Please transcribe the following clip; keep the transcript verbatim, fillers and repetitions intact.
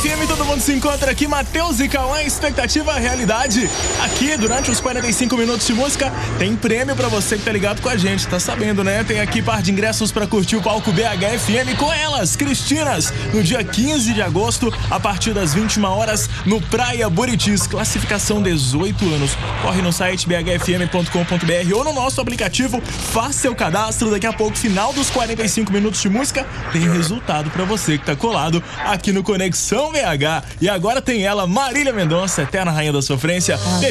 F M, todo mundo se encontra aqui, Matheus e Cauã, expectativa, realidade. Aqui, durante os quarenta e cinco minutos de música, tem prêmio pra você que tá ligado com a gente, tá sabendo, né? Tem aqui par de ingressos pra curtir o palco B H F M com elas, Cristinas, no dia quinze de agosto, a partir das vinte e uma horas, no Praia Buritis, classificação dezoito anos. Corre no site b h f m ponto com ponto b r ou no nosso aplicativo, faça seu cadastro, daqui a pouco, final dos quarenta e cinco minutos de música, tem resultado pra você que tá colado aqui no Conexão B H. E agora tem ela, Marília Mendonça, eterna rainha da sofrência.